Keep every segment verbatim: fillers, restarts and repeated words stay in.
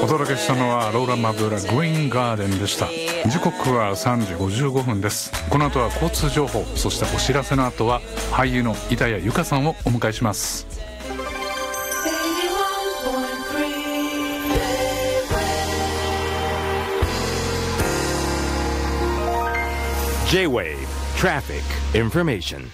お届けしたのはローラン・マブラグリーンガーデンでした。時刻はさんじごじゅうごふんです。この後は交通情報、そしてお知らせの後は俳優の板谷由夏さんをお迎えします。 J-Wave Traffic Information。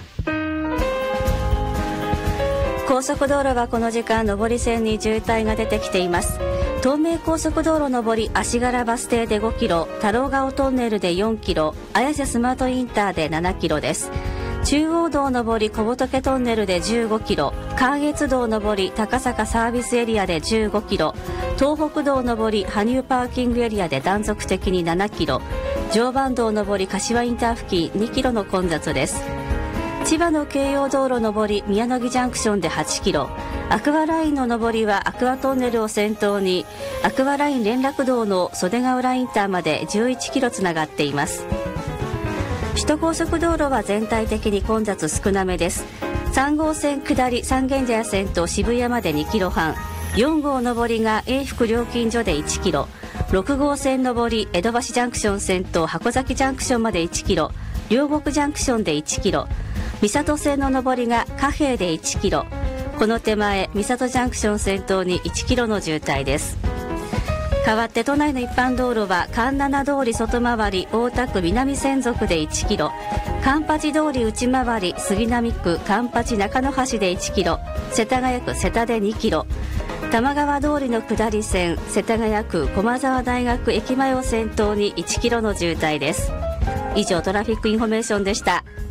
高速道路はこの時間上り線に渋滞が出てきています。東名高速道路上り足柄バス停でごキロ、太郎ヶ尾トンネルでよんキロ、綾瀬スマートインターでななキロです。中央道上り小仏トンネルでじゅうごキロ、関越道上り高坂サービスエリアでじゅうごキロ、東北道上り羽生パーキングエリアで断続的にななキロ、常磐道上り柏インター付近にキロの混雑です。千葉の京葉道路上り宮野木ジャンクションではちキロ、アクアラインの上りはアクアトンネルを先頭にアクアライン連絡道の袖ヶ浦インターまでじゅういちキロつながっています。首都高速道路は全体的に混雑少なめです。さん号線下り三軒茶屋線と渋谷までにキロはん、よん号上りが永福料金所でいちキロ、ろく号線上り江戸橋ジャンクション線と箱崎ジャンクションまでいちキロ、両国ジャンクションでいちキロ、三郷線の上りが貨幣でいちキロ、この手前三郷ジャンクション先頭にいちキロの渋滞です。代わって都内の一般道路は環七通り外回り大田区南千束でいちキロ、環八通り内回り杉並区環八中野橋でいちキロ、世田谷区世田でにキロ、玉川通りの下り線世田谷区駒沢大学駅前を先頭にいちキロの渋滞です。以上トラフィックインフォメーションでした。